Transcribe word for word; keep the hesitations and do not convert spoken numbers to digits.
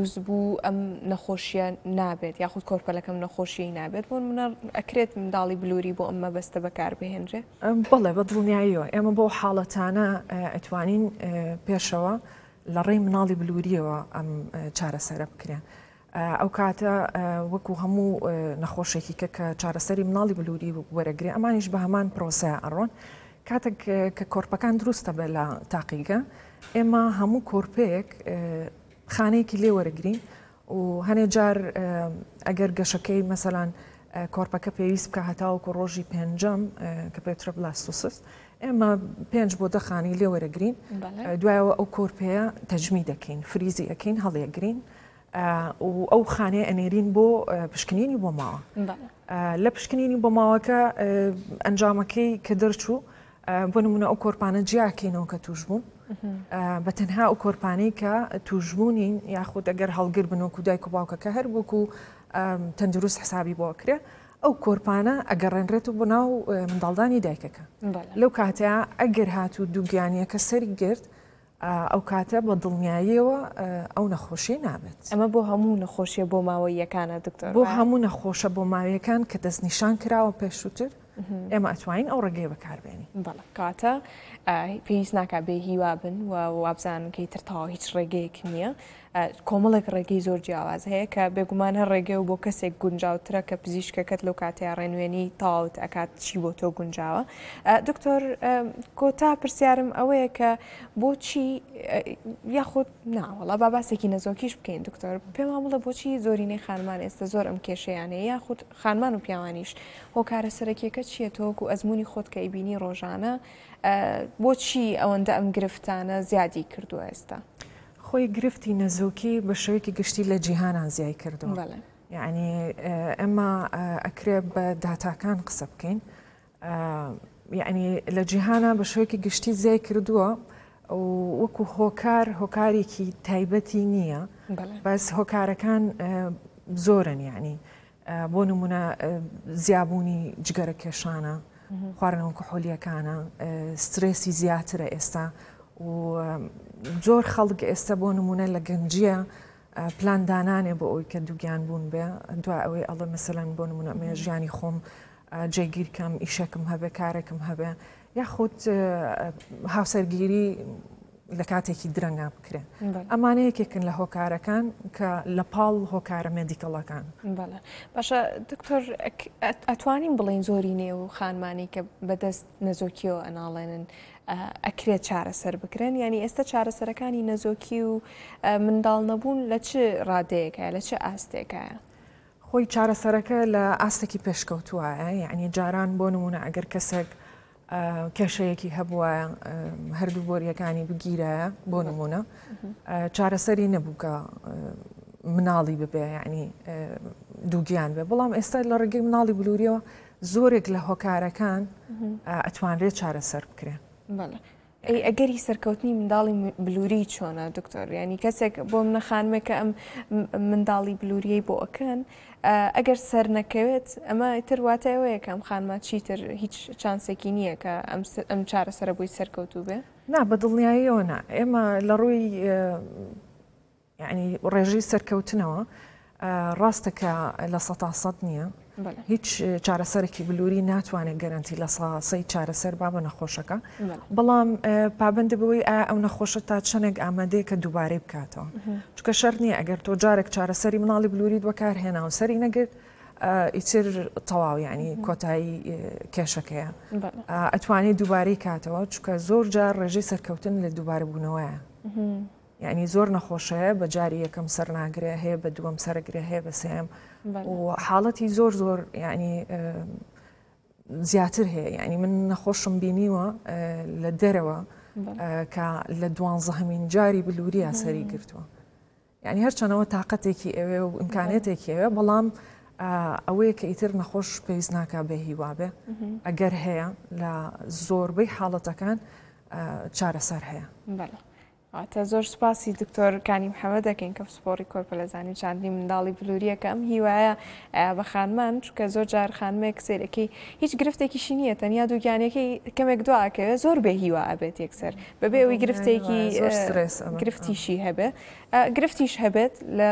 دروست بوو ئەم نەخۆشیە نابێت یاخود کۆرپەلەکەم نەخۆشیی نابێت بۆ منە ئەکرێت منداڵی بلووری بۆ ئەمە بەستە بەکاربهێنرێ؟ بەڵێ بە دڵنیاییەوە ئێمە بۆ حاڵەتانە ئەتوانین پێشەوە لە ڕێی مناڵی بلووریەوە ئەم چارەسەرە بکرێن. ئەو کاتە وەکو هەموو نەخۆشێکی کە کە چارەسەری مناڵی بلووری وەرەگرێ ئەمانیش بە هەمان پرۆسەیە ئەڕۆن. کاتێک کە کۆرپەکان دروستە بێ لە تاقیگە ئێمە هەموو کۆرپەیەک خانەیەکی لێ وەرەگرین و هەنێ جار ئەگەر گەشەکەی مەسەلان کۆرپەکە پێویست بکە هەتاوەکو ڕۆژی پێنجەم کە پێوترە بلاستوسس ئێمە پێنج بۆ دەخانی لێ وەرەگرین دوایەوە ئەو کۆرپەیە تەجمی دەکەین فریزی ئەەکەین هەڵیەگرین و ئەو خانەیە ئەنێرین بۆ پشکنینی بۆ ماوە لە پشکنینی بۆ ماوەکە ئەنجامەکەی کە دەرچوو بۆ نمونە ئەو کۆرپانە جیاکەینەوە کە توش بوون بە تەنها ئەو کۆرپانەی کە توشبوونین یاخود ئەگەر هەڵگر بنەوەکو دایک و باوکەکە هەر بۆکو تەندروست حسابی بۆ کرێ ئەو کۆرپانە ئەگەڕێنرێت و بۆ ناو منداڵدانی دایکەکە لەو کاتەیە ئەگەر هات و دووگیانیەکە سەری گرت ئەو کاتە بە دڵنیاییەوە ئەو نەخۆشی نابێت. ئەمە بۆ هەموو نەخۆشیە بۆ ماوەیەکانە دکتۆر بۆ هەموو نەخۆشە بۆ ماوەیەکان کە دەستنیشان کراوە پێشووتر ئێمە ئەتوانین ئەو ڕێگەی بەکاربێنی. بەڵێ کاتە پێویست ناکات بێ هیوا بن و وابزانن کەی تر تاوا هیچ ڕێگەیەک نییە کۆمەڵێک ڕێگەی زۆر جیاواز هەیە کە بێگومان هەر ڕێگە و بۆ کەسێک گونجاوترە کە پزیشکەکەت لەو کاتەیە ڕێنوێنی تاوت ئەکات چی بۆ تۆ گونجاوە. دکتۆر کۆتا پرسیارم ئەوەیە کە بۆچی یاخود ناوەڵا با باسێکی نەزۆکیش بکەین دکتۆر پێم وڵە بۆچی زۆرینەی خانمان ئێستا زۆر ئەم کێشەیانەیە یاخود خانمان و پیاوانیش هۆکارە سەرەکیەکە چییە تۆکو ئەزمموی خۆت کە ئیبینی ڕۆژانە بۆچی ئەوەندە ئەم گرفتانە زیادی کردووە ئێستا؟ خۆی گرفتی نەزۆکی بە شێوەیەکی گشتی لە جیهانان زیای کردووە. یعنی ئەمە ئەکرێ بە داتاکان قسە بکەین یعنی لە جیهانە بە شێوەیەکی گشتی زیای کردووە وەکو هۆکار هۆکارێکی تایبەتی نییە بەس هۆکارەکان زۆرن یعنی بۆ نمونە زیابوونی جگەرە کێشانە خواردنەوە کحۆلیەکانە سترێسی زیاترە ئێستا و زۆر خەڵک ئێستا بۆ نمونە لە گەنجیە پلاندانانێ بۆ ئەوی کە دووگیان بوون بێ دوای ئەوەی ئەڵە مەسەلەن بۆ نمونە ئەمێ ژیانی خۆم جێگیرکەم ئیشەکەم هەبێ کارێکم هەبێ یاخود هاوسەرگیری لە کاتێکی درەنگا بکرێ ئەمانەیەکێکن لە هۆکارەکان کە لە پاڵ هۆکارە مێدیکەڵەکان. بەڵێ باشە دکتۆر ئەتوانین بڵین زۆری نێ و خانمانی کە بەدەست نەزۆکیەوە ئەناڵێنن ئەکرێت چارەسەر بکرێن ینی ئێستا چارەسەرەکانی نەزۆکی و منداڵ نەبوون لە چ ڕادەیەکە لە چ ئاستێکایە؟ خۆی چارەسەرەکە لە ئاستێکی پێشکەوتووایە یعنی جاران بۆ نمونە ئەگەر کەسێک کێشەیەکی هەبووە هەردوو بۆریەکانی بگیرایە بۆ نمونە چارەسەری نەبووکە مناڵی ببێ یعنی دووگیان بێ بەڵام ئێستا لە ڕێگەی مناڵی بلووریەوە زۆرێک لە هۆکارەکان ئەتوانرێت چارەسەر بکرێن. ئەی ئەگەری سەرکەوتنی منداڵی بلووری چۆنە دکتۆر ینی کەسێک بۆ منە خانمێکە ئەم منداڵی بلووریەی بۆ ئەکەن ئەگەر سەر نەکەوێت ئەمە تر واتایەوەیە کە ئەم خانمە چیتر هیچ چانسێکی نییە کە ئەم چارەسەرە بۆی سەرکەوتوو بێ؟ نا بە دڵنیاییەوە نا ئێمە لە ڕووی ینی ڕێژەی سەرکەوتنەوە ڕاستەکە لە سەتا سەد نییە هیچ چارەسەرێکی بلووری ناتوانێت گەرانتی لە ساسەی چارەسەر با بە نەخۆشەکە بەڵام پابندە بەوەی ئەو نەخۆشە تا چەندێک ئامادەیە کە دووبارەی بکاتەوە چکە شەر نییە ئەگەر تۆ جارێک چارەسەری مناڵی بلووری بەکارهێنا و سەری نەگرت ئیتر تەواو ینی کۆتایی کێشەکەیە ئەتوانێت دووبارەی کاتەوە چکە زۆر جار ڕێژەی سەرکەوتن لە دووبارە بوونەوەیە یعنی زۆر نەخۆشەیە بە جاری یەکەم سەر ناگرێ هەیە بە دووەم سەرگرێ هەیە بە سێم و حاڵەتی زۆر زۆر ینی زیاتر هەیە یعنی من نەخۆشم بینیوە لە دەرەوە کە لە دوانزەهەمین جاری بلووریە سەری گرتووە یعنی هەرچەنەوە تااقەتێکی ئەوێ و ئیمکانێتێکی ئەوێ بەڵام ئەوەیە کە ئیتر نەخۆش پێویست ناکا بێ هیوابێ ئەگەر هەیە لە زۆربەی حاڵەتەکان چارەسەر هەیە. تا زۆر سپاسی دکتۆر کانی محەممەد دەکەین کە سپۆری کۆرپەلەزانی چاندنی منداڵی بلووریەکە ئەم هیوایە بە خانمان چکە زۆر جار خانمێک سێرەکەی هیچ گرفتێکیشی نییە تەنیا دووگیانەکەی کەمێک دواکەوێت زۆر بێ هیوا ئەبێت یەکسەر بەبێ ئەوی گرفتێکی گرفتیشی هەبێت گرفتیش هەبێت لە